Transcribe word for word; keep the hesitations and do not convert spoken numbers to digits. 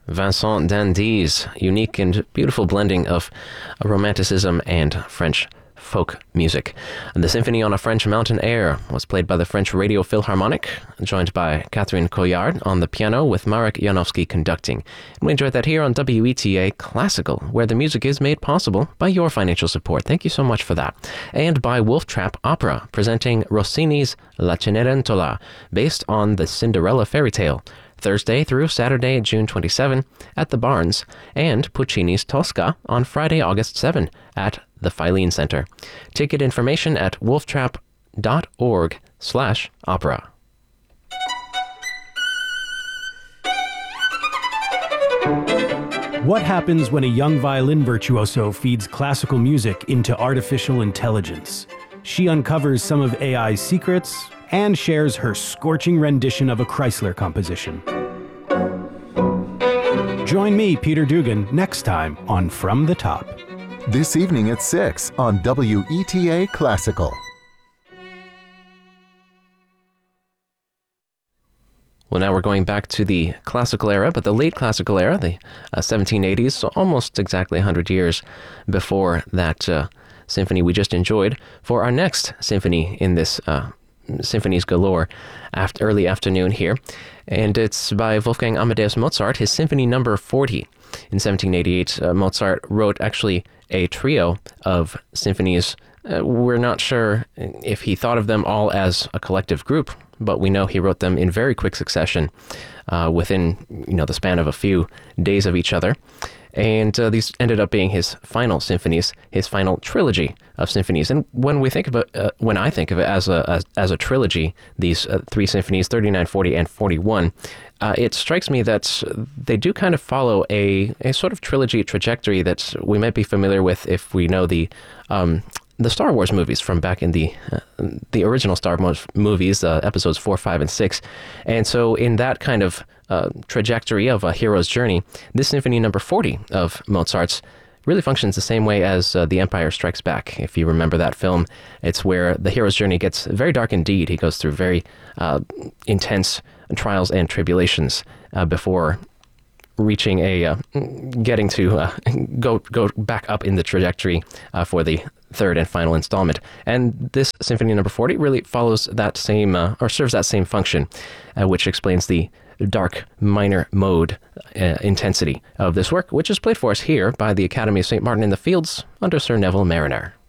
Vincent Dandy's unique and beautiful blending of romanticism and French folk music. The Symphony on a French Mountain Air was played by the French Radio Philharmonic, joined by Catherine Collard on the piano with Marek Janowski conducting. And we enjoyed that here on W E T A Classical, where the music is made possible by your financial support. Thank you so much for that. And by Wolf Trap Opera, presenting Rossini's La Cenerentola, based on the Cinderella fairy tale, Thursday through Saturday, June twenty-seventh at the Barns, and Puccini's Tosca on Friday, August seventh at the Filene Center. Ticket information at wolftrap.org slash opera. What happens when a young violin virtuoso feeds classical music into artificial intelligence? She uncovers some of A I's secrets and shares her scorching rendition of a Chrysler composition. Join me, Peter Dugan, next time on From the Top. This evening at six on W E T A Classical. Well, now we're going back to the classical era, but the late classical era, the uh, seventeen eighties, so almost exactly one hundred years before that uh, symphony we just enjoyed, for our next symphony in this uh, Symphonies Galore after early afternoon here. And it's by Wolfgang Amadeus Mozart, his Symphony Number forty. In seventeen eighty-eight, uh, Mozart wrote actually a trio of symphonies. Uh, we're not sure if he thought of them all as a collective group, but we know he wrote them in very quick succession uh, within you know the span of a few days of each other. And uh, these ended up being his final symphonies, his final trilogy of symphonies. And when we think of it, uh, when I think of it as a as, as a trilogy, these uh, three symphonies, thirty-nine, forty, and forty-one, uh, it strikes me that they do kind of follow a, a sort of trilogy trajectory that we might be familiar with if we know the um, the Star Wars movies from back in the uh, the original Star Wars movies, uh, episodes four, five, and six. And so in that kind of uh, trajectory of a hero's journey, this Symphony Number forty of Mozart's really functions the same way as uh, The Empire Strikes Back. If you remember that film, it's where the hero's journey gets very dark indeed. He goes through very uh, intense trials and tribulations uh, before reaching a, uh, getting to uh, go go back up in the trajectory uh, for the third and final installment. And this Symphony Number forty really follows that same, uh, or serves that same function, uh, which explains the dark minor mode uh, intensity of this work, which is played for us here by the Academy of Saint Martin in the Fields under Sir Neville Mariner.